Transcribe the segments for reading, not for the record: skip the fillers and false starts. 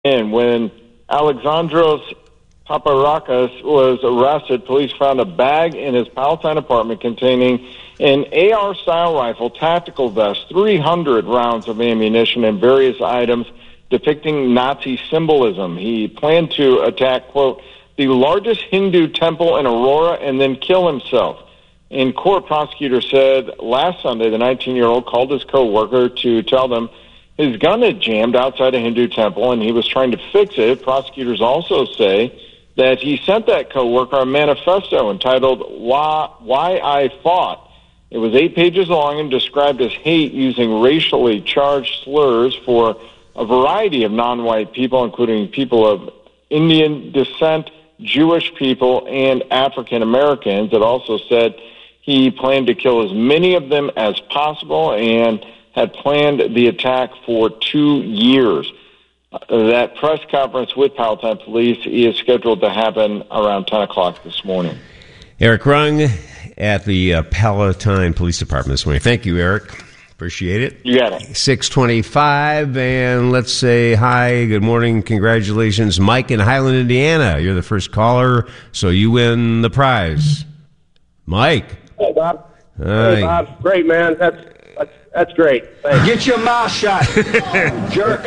And when Alexandros Paparakis was arrested, police found a bag in his Palatine apartment containing an AR-style rifle, tactical vest, 300 rounds of ammunition, and various items depicting Nazi symbolism. He planned to attack, quote, the largest Hindu temple in Aurora and then kill himself. In court, prosecutors said last Sunday the 19-year-old called his co-worker to tell them his gun had jammed outside a Hindu temple and he was trying to fix it. Prosecutors also say that he sent that co-worker a manifesto entitled Why I Fought. It was 8 pages long and described as hate using racially charged slurs for a variety of non-white people, including people of Indian descent, Jewish people, and African Americans. It also said he planned to kill as many of them as possible and had planned the attack for 2 years. That press conference with Palatine Police is scheduled to happen around 10 o'clock this morning. Eric Rung at the Palatine Police Department this morning. Thank you, Eric. Appreciate it. You got it. 6:25, and let's say hi, good morning, congratulations. Mike in Highland, Indiana. You're the first caller, so you win the prize. Mike. Hey, Bob. Hey, Bob. Great, man. That's great. Thanks. Get your mouth shut, jerk.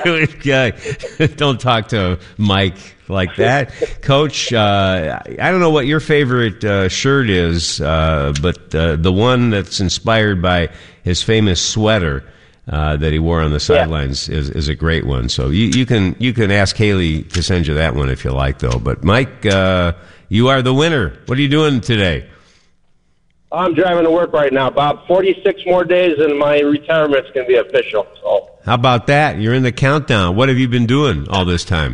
Don't talk to Mike like that. Coach, I don't know what your favorite shirt is, but the one that's inspired by his famous sweater that he wore on the sidelines is a great one. So you can ask Haley to send you that one if you like, though. But Mike, you are the winner. What are you doing today? I'm driving to work right now, Bob. 46 more days and my retirement's going to be official. So. How about that? You're in the countdown. What have you been doing all this time?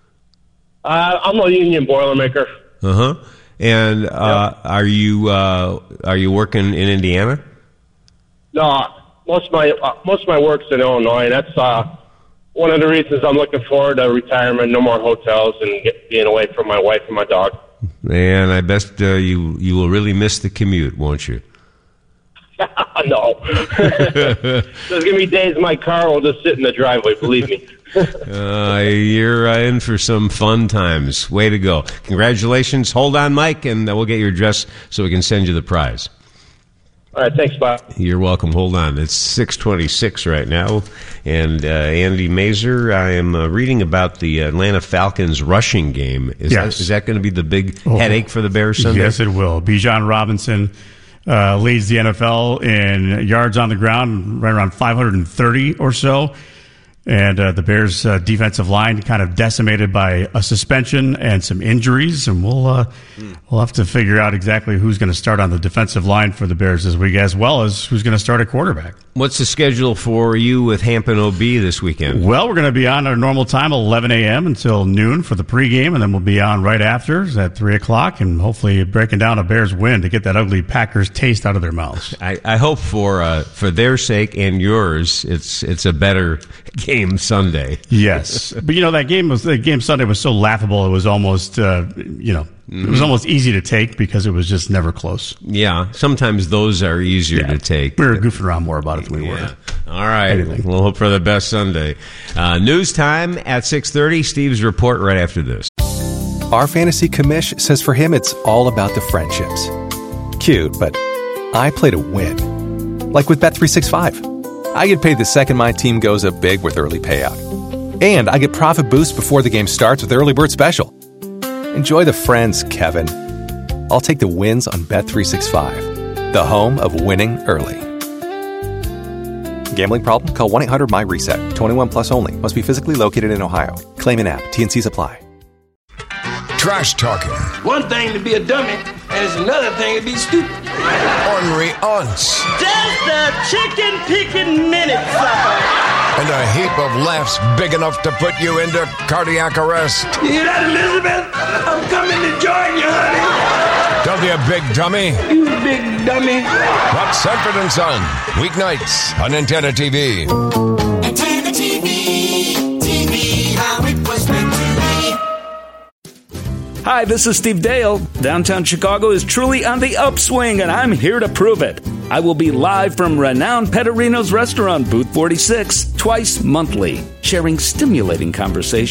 I'm a union Boilermaker. Uh-huh. And are you working in Indiana? No, most of my work's in Illinois. That's one of the reasons I'm looking forward to retirement. No more hotels and being away from my wife and my dog. And I bet you will really miss the commute, won't you? No. There's going to be days my car will just sit in the driveway, believe me. You're in for some fun times. Way to go. Congratulations. Hold on, Mike, and we'll get your address so we can send you the prize. All right, thanks, Bob. You're welcome. Hold on. It's 6:26 right now. And Andy Mazer, I am reading about the Atlanta Falcons rushing game. Is that going to be the big headache for the Bears Sunday? Yes, it will. Bijan Robinson leads the NFL in yards on the ground, right around 530 or so. And the Bears' defensive line kind of decimated by a suspension and some injuries. And we'll have to figure out exactly who's going to start on the defensive line for the Bears this week, as well as who's going to start at quarterback. What's the schedule for you with Hampton OB this weekend? Well, we're going to be on our normal time, 11 a.m. until noon for the pregame, and then we'll be on right after at 3 o'clock, and hopefully breaking down a Bears win to get that ugly Packers taste out of their mouths. I hope for their sake and yours, it's a better game Sunday. Yes, but that game Sunday was so laughable. It was almost it was almost easy to take because it was just never close. Yeah, sometimes those are easier to take. We were goofing around more about it than we were. All right, we'll hope for the best Sunday. News time at 6:30. Steve's report right after this. Our fantasy commish says for him it's all about the friendships. Cute, but I play to win. Like with Bet365. I get paid the second my team goes up big with early payout. And I get profit boost before the game starts with Early Bird Special. Enjoy the friends, Kevin. I'll take the wins on Bet365, the home of winning early. Gambling problem? Call 1-800-MY-RESET. 21 plus only. Must be physically located in Ohio. Claim in app. T&Cs apply. Trash talking. One thing to be a dummy, and it's another thing to be stupid. Ornery aunts. Just a chicken picking minute, sucker. And a heap of laughs big enough to put you into cardiac arrest. You hear that, Elizabeth? I'm coming to join you, honey. Don't be a big dummy. You big dummy. Watch Sanford and Son, weeknights on Antenna TV. Antenna TV, TV, how it was meant to be. Hi, this is Steve Dale. Downtown Chicago is truly on the upswing, and I'm here to prove it. I will be live from renowned Petterino's restaurant, booth 46, twice monthly, sharing stimulating conversations